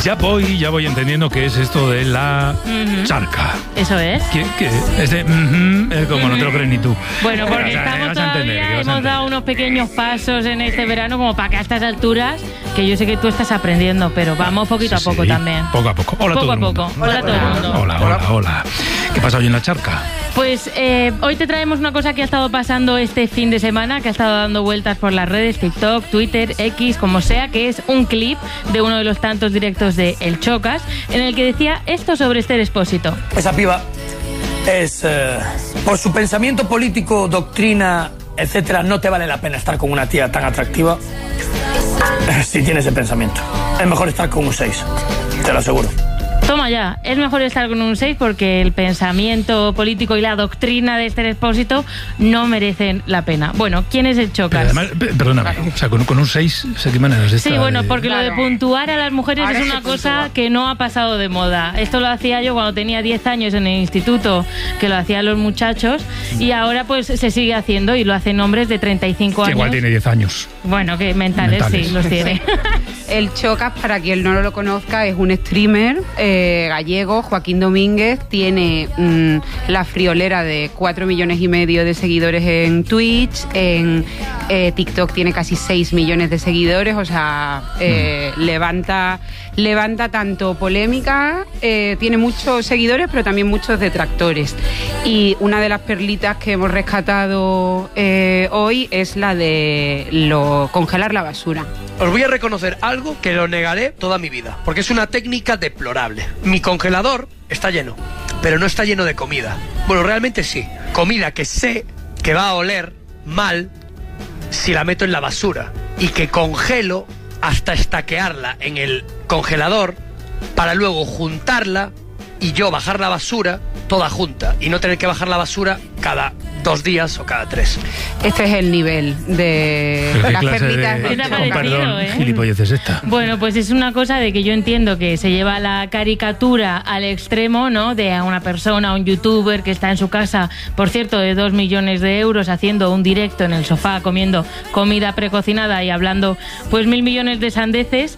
Ya voy entendiendo qué es esto de la charca. Eso es. ¿Qué? Ese como no te lo crees ni tú. Bueno, porque estamos todavía, hemos dado unos pequeños pasos en este verano como para que a estas alturas, que yo sé que tú estás aprendiendo, pero vamos poquito a poco también. Poco a poco. Hola a todo el mundo. Hola a todo el mundo. Hola. ¿Qué pasa hoy en la charca? Pues hoy te traemos una cosa que ha estado pasando este fin de semana, que ha estado dando vueltas por las redes, TikTok, Twitter, X, como sea, que es un clip de uno de los tantos directos de El Chocas, en el que decía esto sobre Esther Expósito. Esa piba es, por su pensamiento político, doctrina, etcétera, no te vale la pena estar con una tía tan atractiva si tienes ese pensamiento. Es mejor estar con un 6, te lo aseguro. Toma ya, es mejor estar con un 6 porque el pensamiento político y la doctrina de Esther Expósito no merecen la pena. Bueno, ¿quién es El Chocas? Además, perdóname, o sea, con un 6, ¿qué manera es esta? Sí, bueno, porque lo de puntuar a las mujeres ahora es una cosa que no ha pasado de moda. Esto lo hacía yo cuando tenía 10 años en el instituto, que lo hacían los muchachos, y ahora pues se sigue haciendo y lo hacen hombres de 35 años. Igual tiene 10 años. Bueno, que mentales. Sí, los tiene. El Chocas, para quien no lo conozca, es un streamer gallego, Joaquín Domínguez. Tiene la friolera de 4,5 millones de seguidores en Twitch. En TikTok tiene casi 6 millones de seguidores. O sea, levanta tanto polémica, tiene muchos seguidores, pero también muchos detractores. Y una de las perlitas que hemos rescatado hoy es la de congelar la basura. Os voy a reconocer algo que lo negaré toda mi vida, porque es una técnica deplorable. Mi congelador está lleno, pero no está lleno de comida. Bueno, realmente sí. Comida que sé que va a oler mal si la meto en la basura y que congelo hasta estaquearla en el congelador para luego juntarla y yo bajar la basura toda junta y no tener que bajar la basura cada 2 días o cada 3. Este es el nivel de las perlitas. Gilipollez es esta. Bueno, pues es una cosa de que yo entiendo que se lleva la caricatura al extremo, ¿no? De a una persona, un youtuber que está en su casa, por cierto, de 2 millones de euros, haciendo un directo en el sofá, comiendo comida precocinada y hablando pues 1.000 millones de sandeces,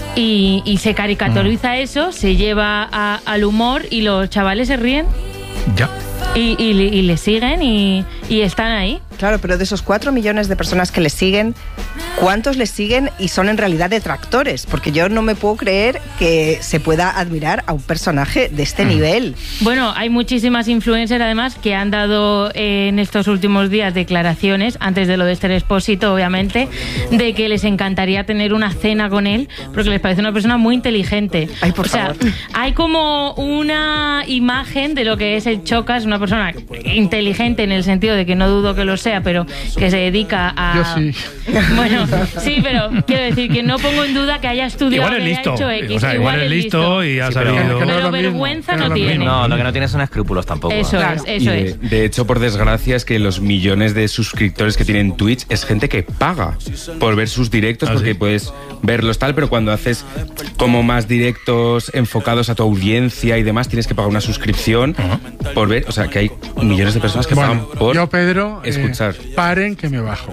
y se caricaturiza eso, se lleva al humor y los chavales se ríen. Ya. Y le siguen y están ahí. Claro, pero de esos 4 millones de personas que le siguen, ¿cuántos le siguen y son en realidad detractores? Porque yo no me puedo creer que se pueda admirar a un personaje de este nivel. Bueno, hay muchísimas influencers además que han dado en estos últimos días declaraciones, antes de lo de Esther Expósito obviamente, de que les encantaría tener una cena con él porque les parece una persona muy inteligente. Ay, por favor. Hay como una imagen de lo que es El Chocas, una persona inteligente en el sentido de que no dudo que lo sea, pero que se dedica a... Yo sí. Bueno, sí, pero quiero decir que no pongo en duda que haya estudiado, igual es listo, que haya hecho X. O sea, igual es listo y ha sabido... Pero vergüenza no tiene. No, lo que no tiene son escrúpulos tampoco. Eso es. De hecho, por desgracia, es que los millones de suscriptores que tienen Twitch es gente que paga por ver sus directos, porque puedes verlos tal, pero cuando haces como más directos enfocados a tu audiencia y demás, tienes que pagar una suscripción por ver, o sea, que hay millones de personas que pagan por Pedro, escuchar. Paren que me bajo.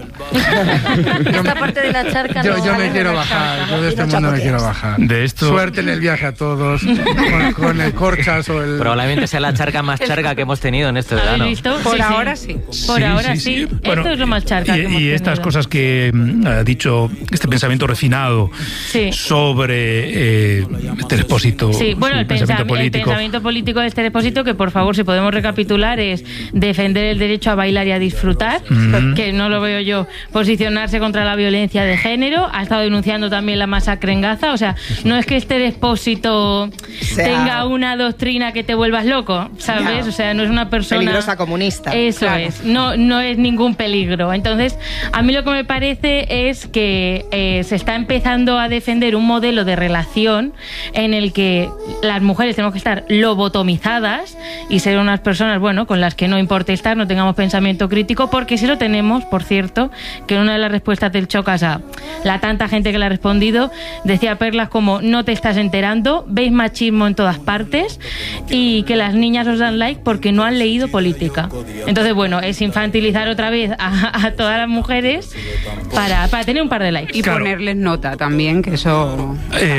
Esta parte de la charca yo me quiero bajar, yo de este mundo me quiero bajar. De esto... Suerte en el viaje a todos, con el Corchas o el... Probablemente sea la charca más charca que hemos tenido en este verano. ¿Visto? Por ahora sí. Por ahora sí. Bueno, esto es lo más charca que hemos tenido. Y estas cosas que ha dicho, este pensamiento refinado sobre Esther Expósito. Sí, bueno, el pensamiento político de Esther Expósito, que por favor, si podemos recapitular, es defender el derecho a bailar y a disfrutar, que no lo veo yo, posicionarse contra la violencia de género, ha estado denunciando también la masacre en Gaza, o sea, no es que Esther Expósito tenga una doctrina que te vuelvas loco, ¿sabes? O sea, no es una persona... Peligrosa comunista. Eso es, no es ningún peligro. Entonces, a mí lo que me parece es que se está empezando a defender un modelo de relación en el que las mujeres tenemos que estar lobotomizadas y ser unas personas, bueno, con las que no importe estar, no tengamos pensamiento crítico, porque si lo tenemos, por cierto, que en una de las respuestas del Chocas a la tanta gente que le ha respondido, decía perlas como: no te estás enterando, veis machismo en todas partes y que las niñas os dan like porque no han leído política. Entonces, bueno, es infantilizar otra vez a todas las mujeres para tener un par de likes. Y ponerles nota también, que eso...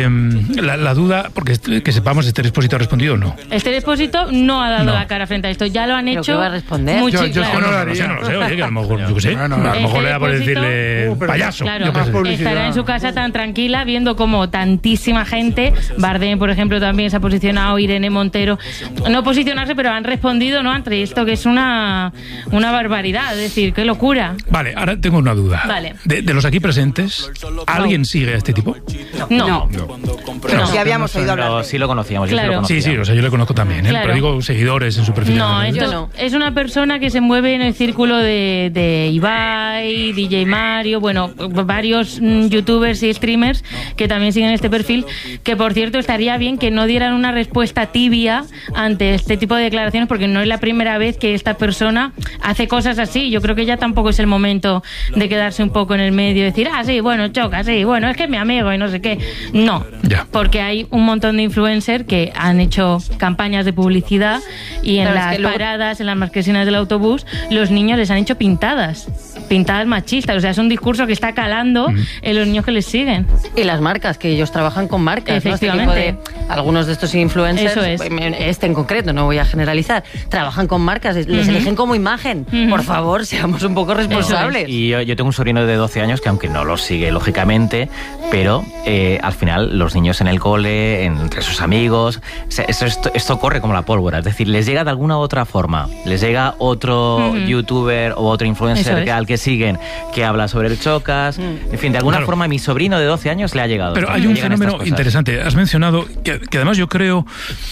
La duda, porque que sepamos, ¿Esther Expósito ha respondido o no? Esther Expósito no ha dado la cara frente a esto, ya lo han hecho. ¿Pero qué va a responder? Yo no lo sé, oye, que a lo mejor, yo qué sé, a lo mejor le da por decirle payaso. Claro, estará en su casa tan tranquila viendo como tantísima gente, Bardem, por ejemplo, también se ha posicionado, Irene Montero, no posicionarse, pero han respondido, ¿no?, ante esto, que es una barbaridad, es decir, qué locura. Vale, ahora tengo una duda. Vale. De los aquí presentes, ¿alguien sigue a este tipo? No. Pero sí habíamos oído hablar. Pero sí lo conocíamos. Claro. Yo sí lo conocía. Sí, o sea, yo le conozco también, Claro. pero digo seguidores en su perfil. No, de esto no. es una persona que se mueve en el círculo de Ibai, DJ Mario, bueno, varios youtubers y streamers que también siguen este perfil, que por cierto estaría bien que no dieran una respuesta tibia ante este tipo de declaraciones, porque no es la primera vez que esta persona hace cosas así. Yo creo que ya tampoco es el momento de quedarse un poco en el medio y decir, sí, bueno, Choca, sí, bueno, es que es mi amigo y no sé qué. No, porque hay un montón de influencers que han hecho campañas de publicidad y en las paradas, en las marquesinas del autobús, los niños les han hecho pintadas machistas. O sea, es un discurso que está calando en los niños que les siguen. Y las marcas, que ellos trabajan con marcas, Efectivamente. ¿no? Este tipo de, algunos de estos influencers, Eso es. este en concreto, no voy a generalizar, trabajan con marcas, les eligen como imagen. Por favor, seamos un poco responsables. Y yo tengo un sobrino de 12 años que, aunque no lo sigue lógicamente, pero al final los niños en el cole, entre sus amigos, esto corre como la pólvora. Es decir, les llega de alguna u otra forma, les llega otro youtuber o otro influencer al que siguen, que habla sobre el Chocas. En fin, de alguna forma mi sobrino de 12 años le ha llegado. Pero hay un fenómeno interesante. Has mencionado que además yo creo...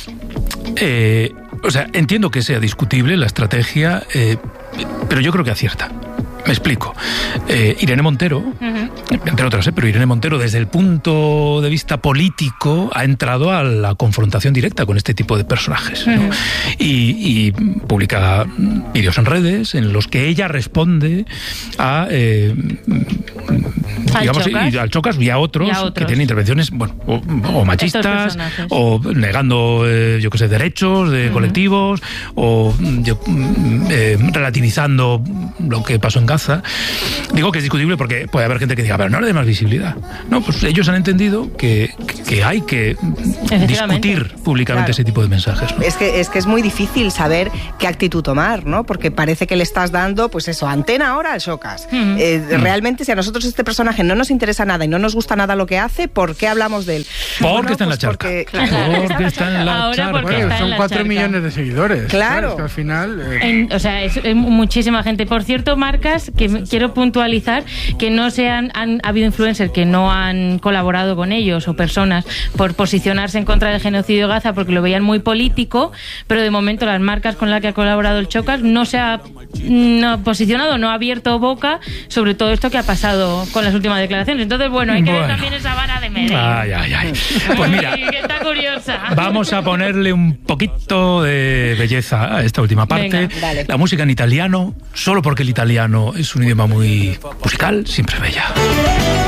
o sea, entiendo que sea discutible la estrategia, pero yo creo que acierta. Me explico. Irene Montero, entre otras, pero Irene Montero, desde el punto de vista político, ha entrado a la confrontación directa con este tipo de personajes, ¿no? Y publica vídeos en redes en los que ella responde a digamos, al Chocas y a otros que tienen intervenciones, bueno, o machistas, o negando, yo qué sé, derechos de colectivos, o relativizando lo que pasó en Gaza. Digo que es discutible porque puede haber gente que diga, pero no le dé más visibilidad. No, pues ellos han entendido que hay que discutir públicamente ese tipo de mensajes, ¿no? Es que es muy difícil saber qué actitud tomar, ¿no? Porque parece que le estás dando, pues eso, antena ahora al Chocas. Realmente, si a nosotros este personaje no nos interesa nada y no nos gusta nada lo que hace, ¿por qué hablamos de él? Porque está en la charca. Porque está en la charca. Bueno, son 4 millones de seguidores. Claro. Es que al final... O sea, es muchísima gente. Por cierto, marcas que quiero puntualizar que no ha habido influencers que no han colaborado con ellos o personas por posicionarse en contra del genocidio de Gaza porque lo veían muy político, pero de momento las marcas con las que ha colaborado el Chocas no se ha posicionado, no ha abierto boca sobre todo esto que ha pasado con las últimas declaraciones. Entonces, bueno, hay que ver también esa vara de merengue. Ay. Pues mira, que está curiosa. Vamos a ponerle un poquito de belleza a esta última parte. Venga, dale. La música en italiano, solo porque el italiano es un idioma muy musical, siempre es bella.